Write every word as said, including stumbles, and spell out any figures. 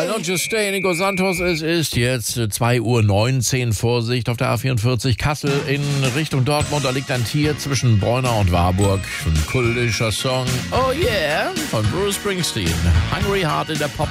Bei Don't You Stay, Nico Santos, es ist jetzt zwei Uhr neunzehn. Vorsicht auf der A vierundvierzig Kassel in Richtung Dortmund. Da liegt ein Tier zwischen Bräuner und Warburg. Ein kultischer Song. Oh yeah, von Bruce Springsteen. Hungry Heart in der Pop